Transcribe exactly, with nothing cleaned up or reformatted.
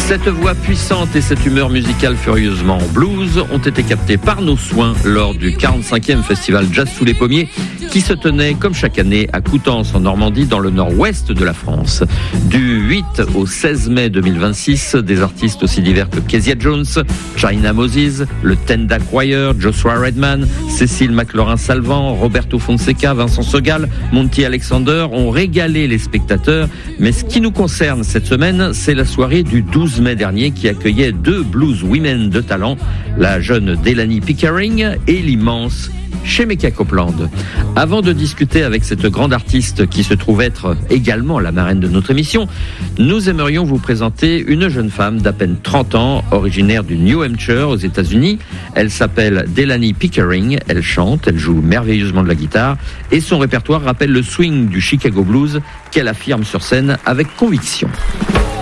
Cette voix puissante et cette humeur musicale furieusement blues ont été captées par nos soins lors du quarante-cinquième festival Jazz sous les pommiers qui se tenait comme chaque année à Coutances en Normandie dans le nord-ouest de la France. Du huit au seize mai deux mille vingt-six, des artistes aussi divers que Kezia Jones, China Moses, le Tenda Choir, Joshua Redman, Cécile McLaurin-Salvant, Roberto Fonseca, Vincent Segal, Monty Alexander ont régalé les spectateurs. Mais ce qui nous concerne cette semaine, c'est la soirée du douze mai dernier qui accueillait deux blues women de talent, la jeune Delaney Pickering et l'immense Shemekia Copeland. Avant de discuter avec cette grande artiste qui se trouve être également la marraine de notre émission, nous aimerions vous présenter une jeune femme d'à peine trente ans, originaire du New Hampshire aux États-Unis. Elle s'appelle Delaney Pickering, elle chante, elle joue merveilleusement de la guitare et son répertoire rappelle le swing du Chicago Blues qu'elle affirme sur scène avec conviction.